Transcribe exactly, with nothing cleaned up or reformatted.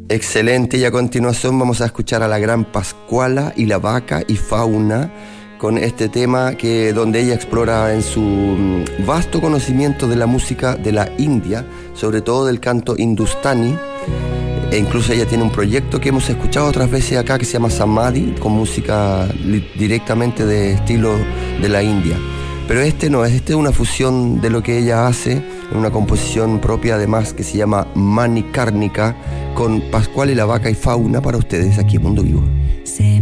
Excelente, y a continuación vamos a escuchar a la gran Pascuala y la vaca y fauna con este tema que donde ella explora en su vasto conocimiento de la música de la India, sobre todo del canto hindustani, e incluso ella tiene un proyecto que hemos escuchado otras veces acá que se llama Samadhi, con música li- directamente de estilo de la India. Pero este no, este es una fusión de lo que ella hace, en una composición propia además que se llama Manikarnika, con Pascual y la vaca y fauna para ustedes aquí en Mundo Vivo.